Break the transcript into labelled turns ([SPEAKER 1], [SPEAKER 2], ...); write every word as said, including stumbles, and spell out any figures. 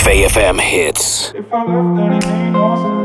[SPEAKER 1] F A F M hits.
[SPEAKER 2] If I left anything, lost